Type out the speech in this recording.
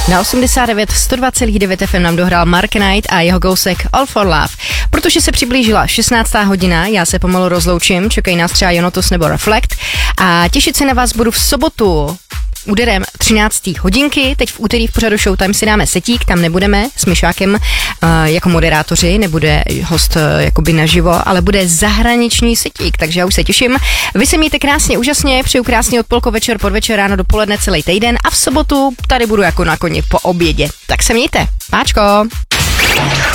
Na 89 102,9 FM nám dohrál Mark Knight a jeho kousek All for Love. Protože se přiblížila 16. hodina, já se pomalu rozloučím, čekají nás třeba Jonotos nebo Reflect a těšit se na vás budu v sobotu úderem 13. hodinky. Teď v úterý v pořadu Showtime si dáme setík, tam nebudeme s Myšákem jako moderátoři, nebude host jakoby naživo, ale bude zahraniční setík, takže já už se těším. Vy se mějte krásně, úžasně, přeju krásný odpolko, večer, podvečer, ráno, dopoledne, celý týden a v sobotu tady budu jako na koni po obědě. Tak se mějte. Páčko.